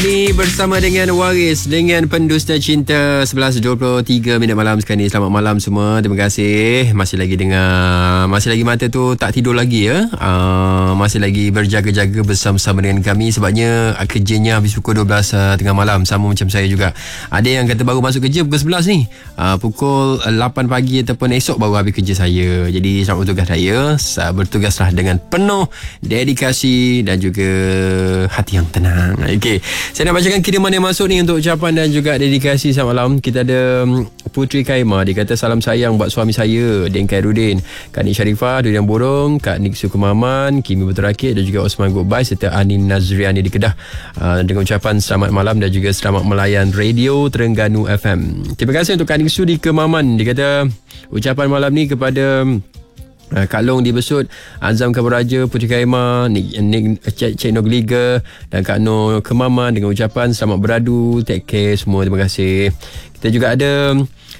Ni bersama dengan Waris dengan Pendusta Cinta 11.23 minit malam sekarang ni. Selamat malam semua. Terima kasih. Masih lagi mata tu tak tidur lagi ya. Masih lagi berjaga-jaga bersama-sama dengan kami sebabnya kerjanya habis pukul 12 tengah malam, sama macam saya juga. Ada yang kata baru masuk kerja pukul 11 ni. Pukul 8 pagi ataupun esok baru habis kerja saya. Jadi selamat bertugas saya. Bertugaslah dengan penuh dedikasi dan juga hati yang tenang. Okey. Saya nak bacakan kiriman yang masuk ni untuk ucapan dan juga dedikasi selamat malam. Kita ada Putri Kaima. Dia kata salam sayang buat suami saya, Den Khairuddin, Kak Nik Sharifah, Durian Borong, Kak Nik Sukemaman, Kimi Betul Rakit dan juga Osman Goodbye serta Anin Nazriani di Kedah. Dengan ucapan selamat malam dan juga selamat melayan Radio Terengganu FM. Terima kasih untuk Kak Nik Su di Kemaman. Dia kata ucapan malam ni kepada Kak Long di Besut, Azam Kabaraja, Putri Kaima, Cik Nogliga dan Kak Noh Kemaman dengan ucapan selamat beradu, take care semua. Terima kasih. Kita juga ada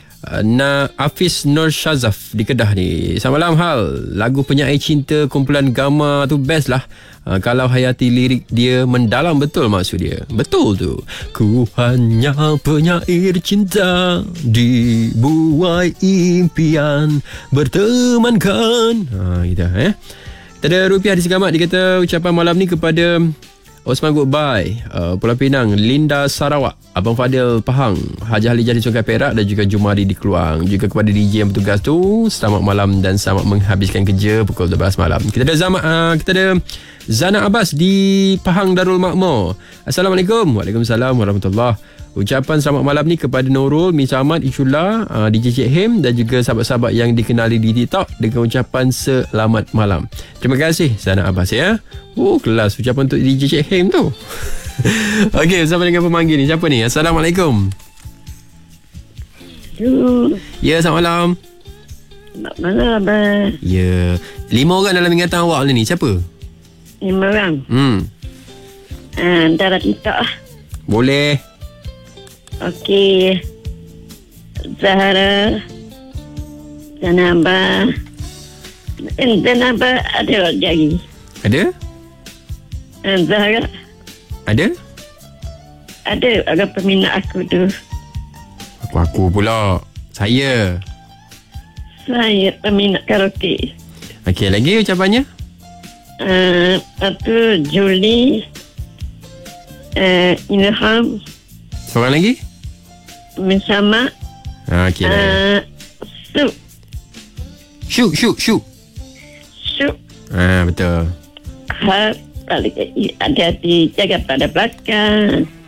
Hafiz Nur Shazaf di Kedah ni. Selamat malam Hal. Lagu Penyair Cinta kumpulan Gamma tu best lah. Kalau hayati lirik dia mendalam betul maksud dia. Betul tu. Ku hanya penyair cinta dibuai impian bertemankan. Kita Kita ada Rupiah di Segamat. Dia kata ucapan malam ni kepada Osman Goodbye, Pulau Pinang, Linda Sarawak, Abang Fadil Pahang, Haji Halijah di Sungai Perak dan juga Jumari di Keluang. Juga kepada DJ yang bertugas tu, selamat malam dan selamat menghabiskan kerja pukul 12 malam. Kita ada Zana Abbas di Pahang Darul Makmur. Assalamualaikum. Waalaikumsalam warahmatullahi. Ucapan selamat malam ni kepada Nurul, Miss Ahmad, Ishullah, DJ Cik Him dan juga sahabat-sahabat yang dikenali di TikTok dengan ucapan selamat malam. Terima kasih Zana Abbas ya. Kelas ucapan untuk DJ Cik Him tu. Okey, bersama dengan pemanggil ni. Siapa ni? Assalamualaikum. Ya, selamat malam. Selamat malam, Abang. Ya. 5 orang dalam ingatan awak ni. Siapa? 5 orang. Antara TikTok lah. Boleh. Okey. Zahara. Zanaba. Zanaba ada lagi. Ada? Zahara. Ada? Ada orang peminat aku tu. Aku pula. Saya peminat karaoke. Okey, lagi ucapannya? Satu Julie, Ilham. Seorang lagi? Bersama. Okey lah. Syuk. Syuk. Betul. Balik hati-hati, jaga pada belakang.